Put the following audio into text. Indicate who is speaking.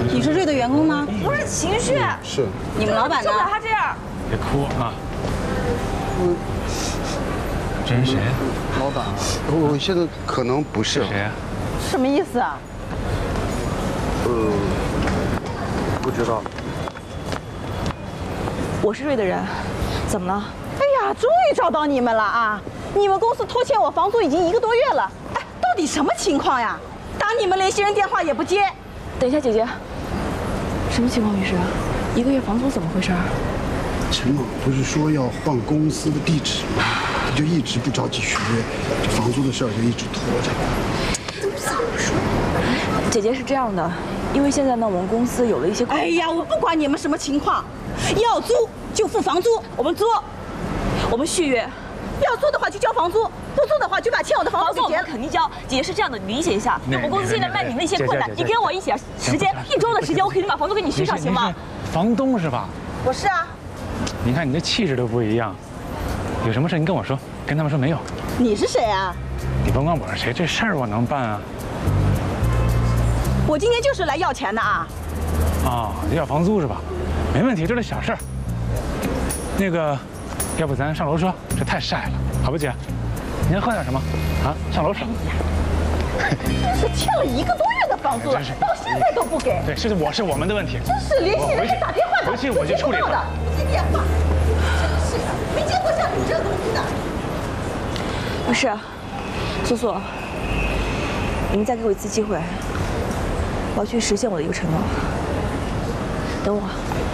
Speaker 1: 你是瑞的员工吗？
Speaker 2: 不是情绪，
Speaker 3: 是。
Speaker 1: 你们老板呢？
Speaker 2: 受不了他这样。
Speaker 4: 别哭啊！这是谁？
Speaker 3: 老板，我现在可能不是。
Speaker 4: 谁呀？
Speaker 1: 什么意思啊？
Speaker 3: 不知道。
Speaker 2: 我是瑞的人，怎么了？
Speaker 1: 哎呀，终于找到你们了啊！你们公司拖欠我房租已经1个多月了，哎，到底什么情况呀？打你们联系人电话也不接。
Speaker 2: 等一下，姐姐，什么情况？于是，1个月房租怎么回事？
Speaker 3: 陈猛不是说要换公司的地址吗？他就一直不着急续约，这房租的事儿就一直拖着。
Speaker 2: 姐姐是这样的，因为现在呢，我们公司有了一些……
Speaker 1: 哎呀，我不管你们什么情况，要租就付房租，
Speaker 2: 我们租，我们续约。
Speaker 1: 要租的话就交房租，不租的话就把欠我的房租给结了。
Speaker 2: 肯定交。姐姐是这样的，你理解一下，我们公司现在面临的一些困难，
Speaker 4: 姐
Speaker 2: 你给我一些时间，1周的时间，我肯定把房租给你续上，行吗？
Speaker 4: 房东是吧？
Speaker 1: 我是啊。
Speaker 4: 你看你这气质都不一样，有什么事你跟我说，跟他们说没有。
Speaker 1: 你是谁啊？
Speaker 4: 你甭管我是谁，这事儿我能办啊。
Speaker 1: 我今天就是来要钱的啊。
Speaker 4: 啊，要房租是吧？没问题，这是小事儿。那个，要不咱上楼说，这太晒了，好不姐？你还喝点什么？啊，上楼吃。
Speaker 1: 真是欠了1个多月的房租了，到现在都不给。
Speaker 4: 对，是我们的问题。
Speaker 1: 真是联系人还打电话，
Speaker 4: 回去我就处理他。
Speaker 1: 不接电话，真是的，没见过像你这公司的。
Speaker 2: 不是，素素，你们再给我一次机会，我要去实现我的一个承诺。等我。